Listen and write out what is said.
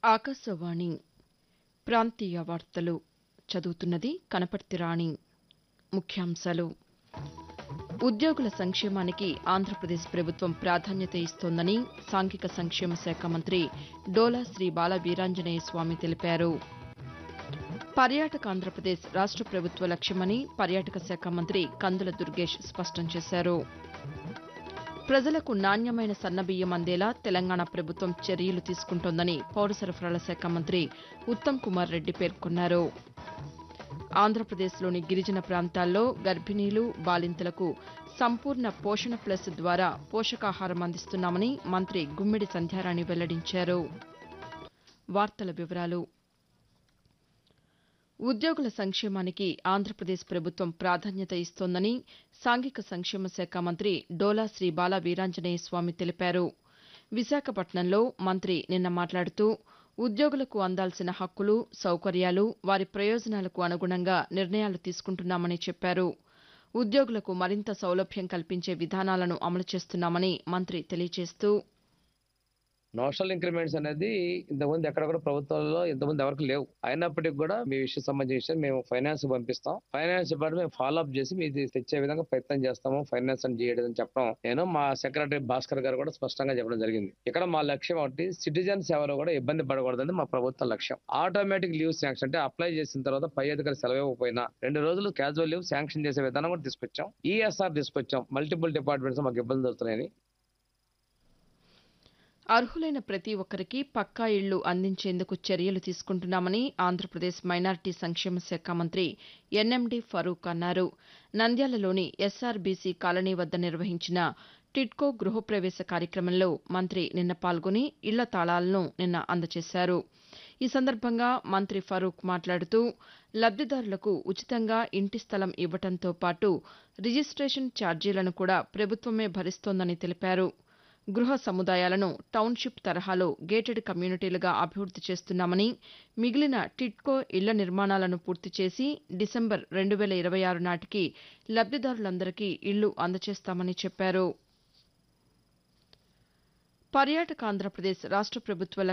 ఆకాశవాణి ప్రాంతీయ వార్తలు చదువుతున్నది కనపర్తి రాణి. ముఖ్యాంశాలు ఉద్యోగుల సంక్షేమానికి ఆంధ్రప్రదేశ్ ప్రభుత్వం ప్రాధాన్యత ఇస్తోందని సాంఘిక సంక్షేమ శాఖ మంత్రి డోలా శ్రీ బాల వీరాంజనేయ స్వామి తెలిపారు. పర్యాటక ఆంధ్రప్రదేశ్ రాష్ట ప్రభుత్వ లక్ష్యమని పర్యాటక శాఖ మంత్రి కందుల దుర్గేష్ స్పష్టం చేశారు. ప్రజలకు నాణ్యమైన సన్నబియ్యం అందేలా తెలంగాణ ప్రభుత్వం చర్యలు తీసుకుంటోందని పౌర సరఫరాల శాఖ మంత్రి ఉత్తమ్ కుమార్ రెడ్డి పేర్కొన్నారు. ఆంధ్రప్రదేశ్లోని గిరిజన ప్రాంతాల్లో గర్భిణీలు, బాలింతలకు సంపూర్ణ పోషణ ప్లస్ ద్వారా పోషకాహారం అందిస్తున్నామని మంత్రి గుమ్మిడి సంధ్యారాణి వెల్లడించారు. వార్తల వివరాలు ఉద్యోగుల సంక్షేమానికి ఆంధ్రప్రదేశ్ ప్రభుత్వం ప్రాధాన్యత ఇస్తోందని సాంఘిక సంక్షేమ శాఖ మంత్రి డోలా శ్రీ బాల వీరాంజనేయ స్వామి తెలిపారు. విశాఖపట్నంలో మంత్రి నిన్న మాట్లాడుతూ ఉద్యోగులకు అందాల్సిన హక్కులు, సౌకర్యాలు, వారి ప్రయోజనాలకు అనుగుణంగా నిర్ణయాలు తీసుకుంటున్నామని చెప్పారు. ఉద్యోగులకు మరింత సౌలభ్యం కల్పించే విధానాలను అమలు చేస్తున్నామని మంత్రి తెలియజేస్తూ నోషనల్ ఇంక్రిమెంట్స్ అనేది ఇంతకుముందు ఎక్కడ కూడా ప్రభుత్వంలో ఇంతకుముందు ఎవరికి లేవు. అయినప్పటికీ కూడా మీ విషయం సంబంధించి మేము ఫైనాన్స్ పంపిస్తాం. ఫైనాన్స్ డిపార్ట్మెంట్ మేము ఫాలో అప్ చేసి మీది తెచ్చే విధంగా ప్రయత్నం చేస్తాము. ఫైనాన్స్ అని చేయడం చెప్పడం నేను మా సెక్రటరీ భాస్కర్ గారు కూడా స్పష్టంగా చెప్పడం జరిగింది. ఇక్కడ మా లక్ష్యం ఒకటి, సిటిజన్స్ ఎవరు కూడా ఇబ్బంది పడకూడదని మా ప్రభుత్వ లక్ష్యం. ఆటోమేటిక్ లీవ్ శాంక్షన్ అంటే అప్లై చేసిన తర్వాత పై అధికారి సెలవు ఇవ్వకపోయినా 2 రోజులు క్యాజువల్ లీవ్ శాంక్షన్ చేసే విధానం కూడా తీసుకొచ్చాం. ఈఎస్ఆర్ తీసుకొచ్చాం. మల్టిపుల్ డిపార్ట్మెంట్స్ మాకు ఇబ్బంది అవుతున్నాయని. అర్హులైన ప్రతి ఒక్కరికి పక్కా ఇళ్లు అందించేందుకు చర్యలు తీసుకుంటున్నామని ఆంధ్రప్రదేశ్ మైనారిటీ సంక్షేమ శాఖ మంత్రి ఎన్ఎండి ఫరూక్ అన్నారు. నంద్యాలలోని ఎస్ఆర్బీసీ కాలనీ వద్ద నిర్వహించిన టిడ్కో గృహప్రవేశ కార్యక్రమంలో మంత్రి నిన్న పాల్గొని ఇళ్ల తాళాలను నిన్న అందజేశారు. ఈ సందర్భంగా మంత్రి ఫరూక్ మాట్లాడుతూ లబ్దిదారులకు ఉచితంగా ఇంటి స్థలం ఇవ్వడంతో పాటు రిజిస్టేషన్ ఛార్జీలను కూడా ప్రభుత్వమే భరిస్తోందని తెలిపారు. గృహ సముదాయాలను టౌన్షిప్ తరహాలో గేటెడ్ కమ్యూనిటీలుగా అభివృద్ది చేస్తున్నామని, మిగిలిన టిడ్కో ఇళ్ల నిర్మాణాలను పూర్తి చేసి డిసెంబర్ 2026 నాటికి లబ్దిదారులందరికీ ఇళ్లు అందజేస్తామని చెప్పారు. పర్యాటక ఆంధ్రప్రదేశ్ రాష్ట ప్రభుత్వ